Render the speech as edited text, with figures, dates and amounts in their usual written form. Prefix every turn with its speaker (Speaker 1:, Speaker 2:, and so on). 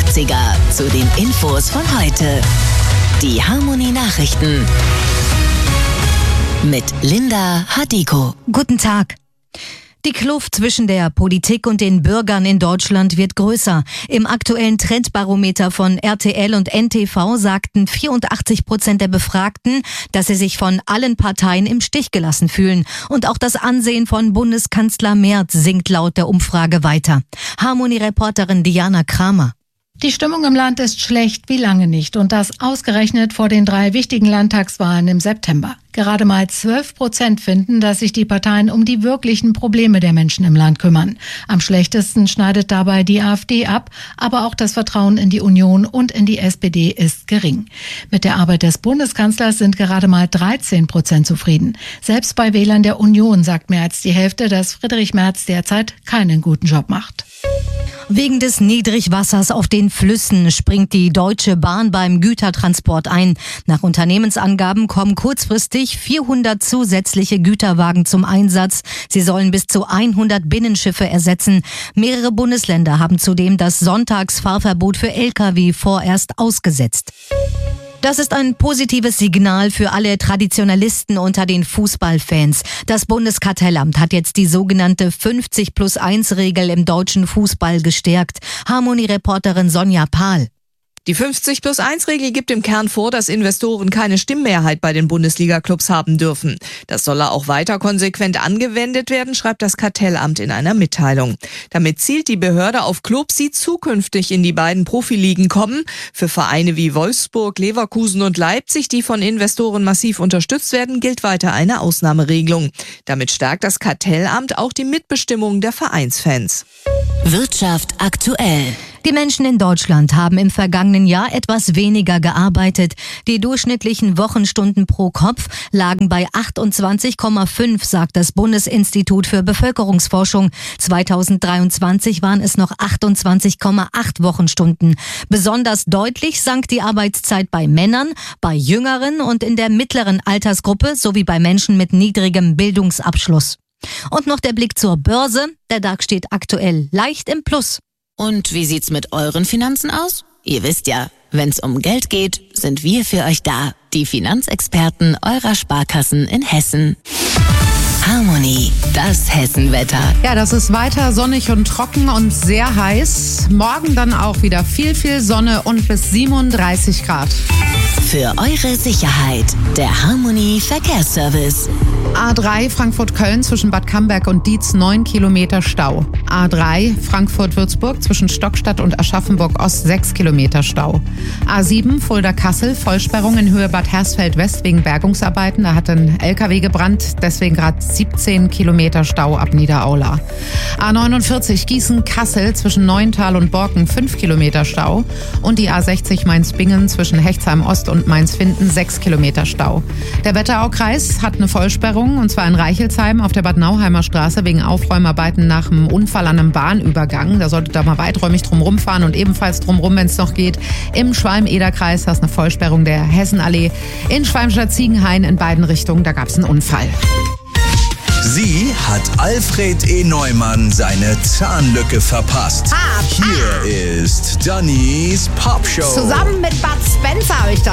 Speaker 1: Leipziger zu den Infos von heute. Die Harmonie Nachrichten mit Linda Hadiko.
Speaker 2: Guten Tag. Die Kluft zwischen der Politik und den Bürgern in Deutschland wird größer. Im aktuellen Trendbarometer von RTL und NTV sagten 84% der Befragten, dass sie sich von allen Parteien im Stich gelassen fühlen. Und auch das Ansehen von Bundeskanzler Merz sinkt laut der Umfrage weiter. Harmonie-Reporterin Diana Kramer.
Speaker 3: Die Stimmung im Land ist schlecht wie lange nicht und das ausgerechnet vor den 3 wichtigen Landtagswahlen im September. Gerade mal 12% finden, dass sich die Parteien um die wirklichen Probleme der Menschen im Land kümmern. Am schlechtesten schneidet dabei die AfD ab, aber auch das Vertrauen in die Union und in die SPD ist gering. Mit der Arbeit des Bundeskanzlers sind gerade mal 13% zufrieden. Selbst bei Wählern der Union sagt mehr als die Hälfte, dass Friedrich Merz derzeit keinen guten Job macht.
Speaker 2: Wegen des Niedrigwassers auf den Flüssen springt die Deutsche Bahn beim Gütertransport ein. Nach Unternehmensangaben kommen kurzfristig 400 zusätzliche Güterwagen zum Einsatz. Sie sollen bis zu 100 Binnenschiffe ersetzen. Mehrere Bundesländer haben zudem das Sonntagsfahrverbot für Lkw vorerst ausgesetzt. Das ist ein positives Signal für alle Traditionalisten unter den Fußballfans. Das Bundeskartellamt hat jetzt die sogenannte 50+1-Regel im deutschen Fußball gestärkt. Harmonie-Reporterin Sonja Pahl.
Speaker 4: Die 50+1-Regel gibt im Kern vor, dass Investoren keine Stimmmehrheit bei den Bundesliga-Clubs haben dürfen. Das solle auch weiter konsequent angewendet werden, schreibt das Kartellamt in einer Mitteilung. Damit zielt die Behörde auf Clubs, die zukünftig in die beiden Profiligen kommen. Für Vereine wie Wolfsburg, Leverkusen und Leipzig, die von Investoren massiv unterstützt werden, gilt weiter eine Ausnahmeregelung. Damit stärkt das Kartellamt auch die Mitbestimmung der Vereinsfans.
Speaker 1: Wirtschaft aktuell.
Speaker 2: Die Menschen in Deutschland haben im vergangenen Jahr etwas weniger gearbeitet. Die durchschnittlichen Wochenstunden pro Kopf lagen bei 28,5, sagt das Bundesinstitut für Bevölkerungsforschung. 2023 waren es noch 28,8 Wochenstunden. Besonders deutlich sank die Arbeitszeit bei Männern, bei Jüngeren und in der mittleren Altersgruppe sowie bei Menschen mit niedrigem Bildungsabschluss. Und noch der Blick zur Börse. Der DAX steht aktuell leicht im Plus.
Speaker 1: Und wie sieht's mit euren Finanzen aus? Ihr wisst ja, wenn's um Geld geht, sind wir für euch da. Die Finanzexperten eurer Sparkassen in Hessen. Harmonie, das Hessenwetter.
Speaker 5: Ja, das ist weiter sonnig und trocken und sehr heiß. Morgen dann auch wieder viel Sonne und bis 37 Grad.
Speaker 1: Für eure Sicherheit, der Harmonie Verkehrsservice.
Speaker 5: A3 Frankfurt-Köln zwischen Bad Camberg und Dietz 9 Kilometer Stau. A3 Frankfurt-Würzburg zwischen Stockstadt und Aschaffenburg-Ost 6 Kilometer Stau. A7 Fulda-Kassel Vollsperrung in Höhe Bad Hersfeld-West wegen Bergungsarbeiten. Da hat ein LKW gebrannt, deswegen gerade 17 Kilometer Stau ab Niederaula. A49 Gießen-Kassel zwischen Neuental und Borken 5 Kilometer Stau. Und die A60 Mainz-Bingen zwischen Hechtsheim-Ost und Mainz-Finden 6 Kilometer Stau. Der Wetteraukreis hat eine Vollsperrung, und zwar in Reichelsheim auf der Bad Nauheimer Straße wegen Aufräumarbeiten nach einem Unfall an einem Bahnübergang. Da solltet ihr mal weiträumig drum rumfahren und ebenfalls drum wenn es noch geht. Im Schwalm-Eder-Kreis hast du eine Vollsperrung der Hessenallee. In Schwalmstadt-Ziegenhain in beiden Richtungen, da gab es einen Unfall.
Speaker 6: Sie hat Alfred E. Neumann seine Zahnlücke verpasst. Hier ist Dannys Popshow.
Speaker 5: Zusammen mit Bud Spencer habe ich das